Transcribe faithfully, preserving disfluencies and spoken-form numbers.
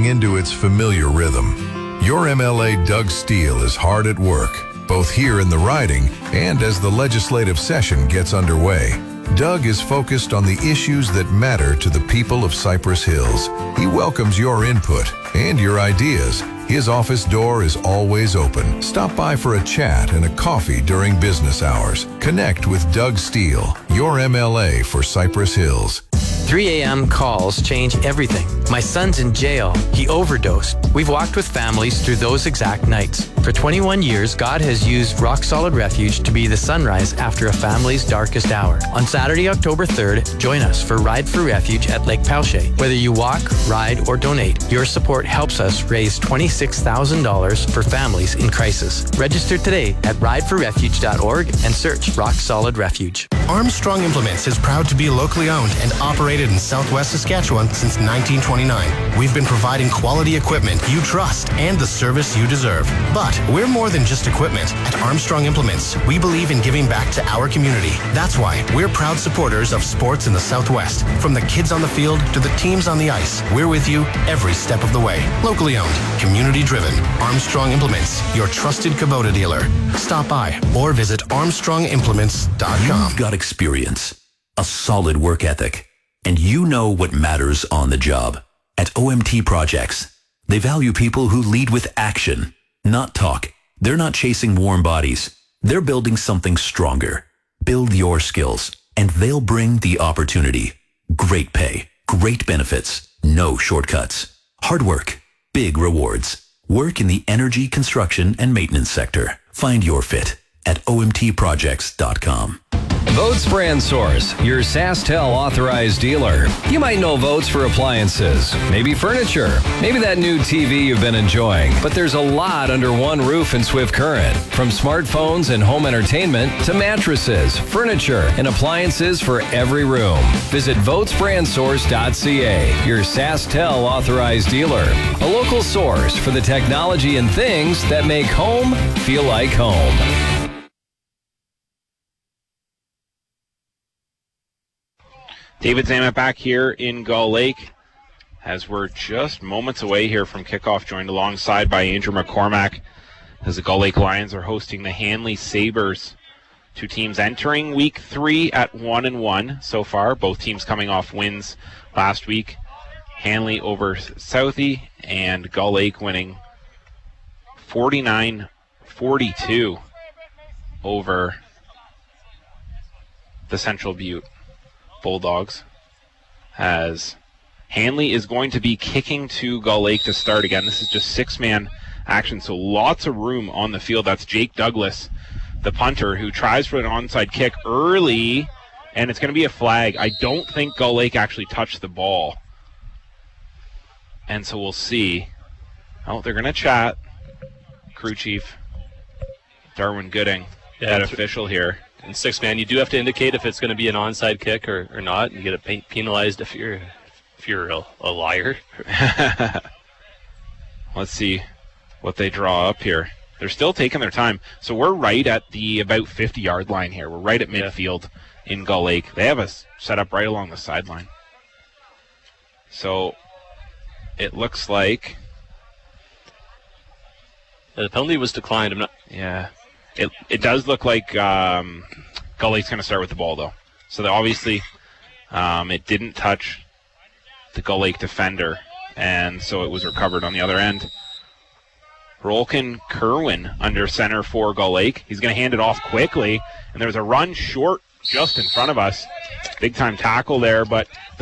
stepping into its familiar rhythm. Your M L A Doug Steele is hard at work, both here in the riding and as the legislative session gets underway. Doug is focused on the issues that matter to the people of Cypress Hills. He welcomes your input and your ideas. His office door is always open. Stop by for a chat and a coffee during business hours. Connect with Doug Steele, your M L A for Cypress Hills. three a.m. calls change everything. My son's in jail. He overdosed. We've walked with families through those exact nights. For twenty-one years, God has used Rock Solid Refuge to be the sunrise after a family's darkest hour. On Saturday, October third, join us for Ride for Refuge at Lake Palche. Whether you walk, ride, or donate, your support helps us raise twenty-six thousand dollars for families in crisis. Register today at ride for refuge dot org and search Rock Solid Refuge. Armstrong Implements is proud to be locally owned and operated in Southwest Saskatchewan since nineteen twenty-nine. We've been providing quality equipment you trust and the service you deserve. But we're more than just equipment. At Armstrong Implements, we believe in giving back to our community. That's why we're proud supporters of sports in the Southwest. From the kids on the field to the teams on the ice, we're with you every step of the way. Locally owned, community driven. Armstrong Implements, your trusted Kubota dealer. Stop by or visit armstrong implements dot com. You've got experience, a solid work ethic, and you know what matters on the job. At O M T Projects, they value people who lead with action, not talk. They're not chasing warm bodies. They're building something stronger. Build your skills, and they'll bring the opportunity. Great pay, great benefits, no shortcuts. Hard work, big rewards. Work in the energy, construction, and maintenance sector. Find your fit at O M T projects dot com. Votes Brand Source, your SaskTel authorized dealer. You might know Votes for appliances, maybe furniture, maybe that new T V you've been enjoying. But there's a lot under one roof in Swift Current. From smartphones and home entertainment to mattresses, furniture, and appliances for every room. Visit votes brand source dot c a, your SaskTel authorized dealer. A local source for the technology and things that make home feel like home. David Zamet back here in Gull Lake as we're just moments away here from kickoff, joined alongside by Andrew McCormack as the Gull Lake Lions are hosting the Hanley Sabres. Two teams entering week three at one and one so far. Both teams coming off wins last week. Hanley over Southie and Gull Lake winning forty-nine forty-two over the Central Butte Bulldogs, as Hanley is going to be kicking to Gull Lake to start again. This is just six-man action, so lots of room on the field. That's Jake Douglas, the punter, who tries for an onside kick early, and it's going to be a flag. I don't think Gull Lake actually touched the ball, and so we'll see. Oh, they're going to chat. Crew chief Darwin Gooding, yeah, head official here. In six man, you do have to indicate if it's going to be an onside kick or, or not. You get pe- penalized if you're if you're a, a liar. Let's see what they draw up here. They're still taking their time. So we're right at the about fifty-yard line here. We're right at midfield yeah. in Gull Lake. They have us set up right along the sideline. So it looks like the penalty was declined. I'm not. Yeah. It it does look like um, Gull Lake's going to start with the ball, though. So obviously um, it didn't touch the Gull Lake defender, and so it was recovered on the other end. Rolkin Kerwin under center for Gull Lake. He's going to hand it off quickly, and there's a run short just in front of us. Big-time tackle there, but the